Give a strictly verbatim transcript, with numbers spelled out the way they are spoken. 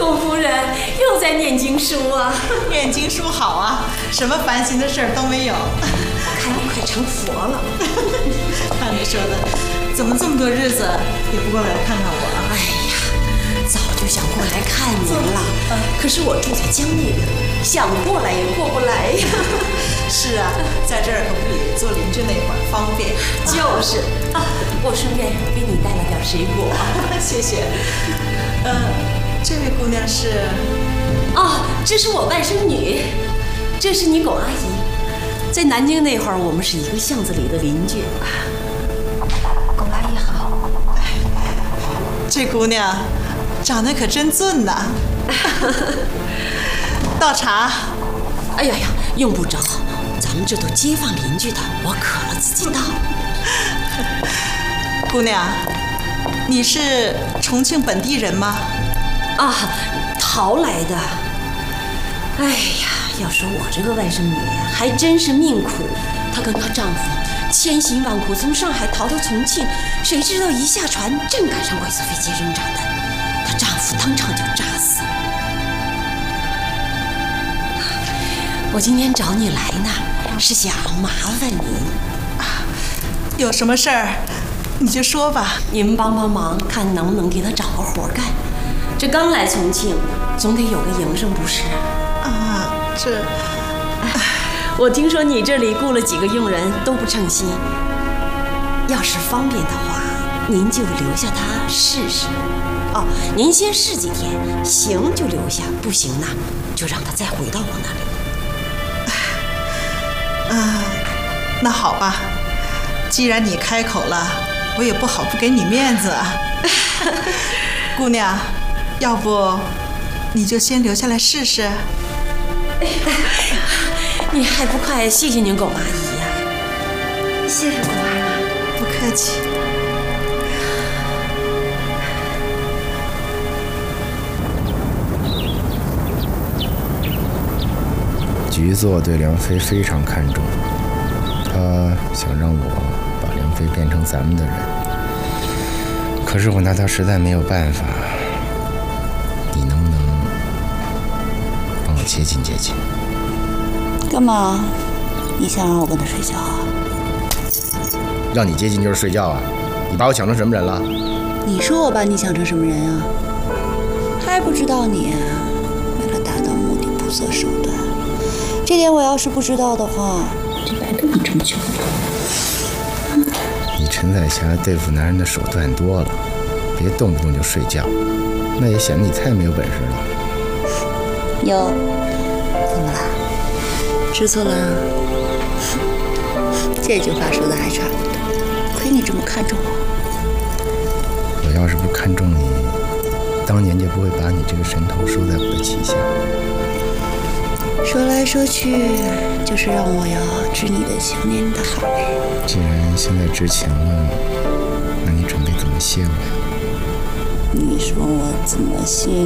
龚夫人又在念经书啊！ 念经书好啊，什么烦心的事儿都没有。 我看你快成佛了。 看你说的，怎么这么多日子也不过来看看我啊？ 哎呀，早就想过来看您了，可是我住在江那边，想过来也过不来呀。 是啊，在这儿可不比做邻居那会儿方便。 就是，啊，我顺便给你带了点水果。 谢谢。呃，这位姑娘是？ 哦，这是我外甥女，这是你龚阿姨。在南京那会儿，我们是一个巷子里的邻居。 龚阿姨好。 这姑娘长得可真俊呐。倒茶。 哎呀呀，用不着，咱们这都街坊邻居的，我渴了自己倒。 姑娘，你是重庆本地人吗？ 啊，逃来的。哎呀，要说我这个外甥女还真是命苦，她跟她丈夫千辛万苦从上海逃到重庆，谁知道一下船正赶上外苏飞机扔炸弹，她丈夫当场就炸死了。我今天找你来呢，是想麻烦您。 啊，有什么事儿你就说吧。 您帮帮忙，看能不能给他找个活干。这刚来重庆，总得有个营生不是？ 啊，这…… 我听说你这里雇了几个佣人，都不称心。要是方便的话，您就留下他试试。哦，您先试几天，行就留下，不行呢，就让他再回到我那里。 啊，那好吧，既然你开口了，我也不好不给你面子啊。姑娘，要不你就先留下来试试。 你还不快谢谢您龚阿姨呀！ 谢谢龚阿姨。 不客气。 局座对梁飞非常看重，他想让我把梁飞变成咱们的人，可是我拿他实在没有办法。你能不能帮我接近接近？ 干嘛？你想让我跟他睡觉啊？ 让你接近就是睡觉啊？你把我想成什么人了？ 你说我把你想成什么人啊？还不知道你为了达到目的不择手段。这点我要是不知道的话，就白跟你这么久了。 你陈彩霞对付男人的手段多了，别动不动就睡觉，那也显得你太没有本事了。 有，怎么了？吃醋了？这句话说的还差不多，亏你这么看重我。 我要是不看重你，当年就不会把你这个神头收在我的旗下。 说来说去，就是让我要知你的情，念你的好呗。 既然现在知情了，那你准备怎么谢我？ 你说我怎么谢